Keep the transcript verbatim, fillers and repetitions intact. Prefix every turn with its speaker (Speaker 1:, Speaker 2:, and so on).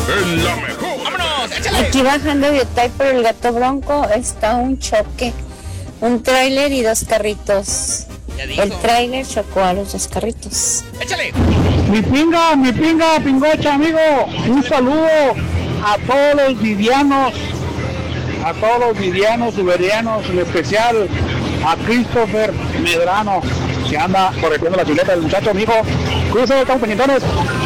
Speaker 1: en la mejor.
Speaker 2: ¡Vámonos! ¡Échale!
Speaker 3: Aquí bajando de Otay por el Gato Bronco está un choque. Un tráiler y dos carritos.
Speaker 2: Ya dijo.
Speaker 3: El tráiler chocó a los dos carritos.
Speaker 2: ¡Échale!
Speaker 4: Mi pinga, mi pinga, pingocha, amigo. Un saludo a todos los vivianos, a todos los vivianos, uberianos, en especial a Christopher Medrano, que anda corriendo la chuleta del muchacho, amigo. Cruce, estamos pendientes.